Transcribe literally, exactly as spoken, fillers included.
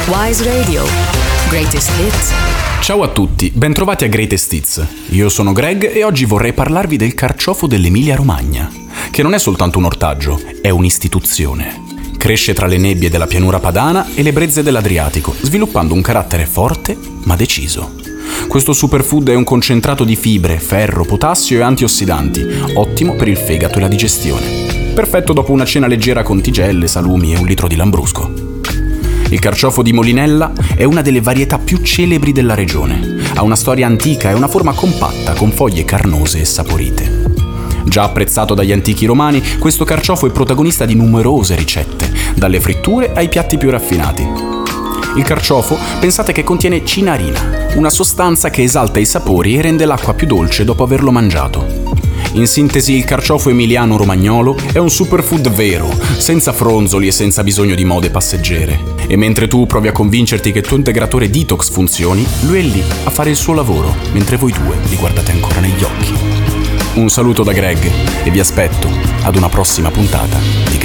Wise Radio. Greatest Hits. Ciao a tutti, bentrovati a Greatest Hits. Io sono Greg e oggi vorrei parlarvi del carciofo dell'Emilia-Romagna, che non è soltanto un ortaggio, è un'istituzione. Cresce tra le nebbie della pianura padana e le brezze dell'Adriatico, sviluppando un carattere forte ma deciso. Questo superfood è un concentrato di fibre, ferro, potassio e antiossidanti, ottimo per il fegato e la digestione. Perfetto dopo una cena leggera con tigelle, salumi e un litro di lambrusco. Il carciofo di Molinella è una delle varietà più celebri della regione. Ha una storia antica e una forma compatta, con foglie carnose e saporite. Già apprezzato dagli antichi romani, questo carciofo è protagonista di numerose ricette, dalle fritture ai piatti più raffinati. Il carciofo pensate che contiene cinarina, una sostanza che esalta i sapori e rende l'acqua più dolce dopo averlo mangiato. In sintesi, il carciofo emiliano-romagnolo è un superfood vero, senza fronzoli e senza bisogno di mode passeggere. E mentre tu provi a convincerti che il tuo integratore detox funzioni, lui è lì a fare il suo lavoro, mentre voi due li guardate ancora negli occhi. Un saluto da Greg e vi aspetto ad una prossima puntata di